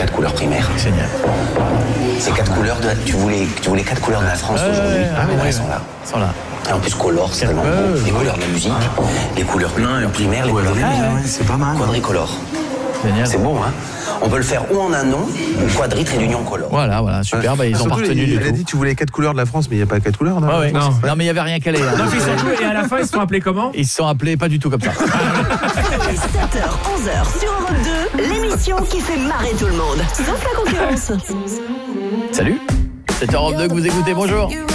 4 couleurs primaires. Génial. Ces 4 couleurs, tu voulais 4 couleurs de la France aujourd'hui. Elles sont là. Ils sont là. Et en plus, color, c'est tellement beau. Les couleurs de la musique, les couleurs primaires, les couleurs c'est pas mal. quadricolores. Génial. C'est beau, hein. On peut le faire ou en anneau, ou quadri trait d'union color. Voilà, super. Bah, ils ont pas retenu du Elle a tout. dit tu voulais 4 couleurs de la France, mais il n'y a pas 4 couleurs. Ouais. Non. Non, mais il y avait rien qu'à aller. Donc ils sont joués et à la fin ils se sont appelés comment? Ils se sont appelés pas du tout comme ça. 7h, 11h sur Europe 2, l'émission qui fait marrer tout le monde. Sauf la concurrence. Salut. C'est Europe 2 que vous écoutez. Bonjour.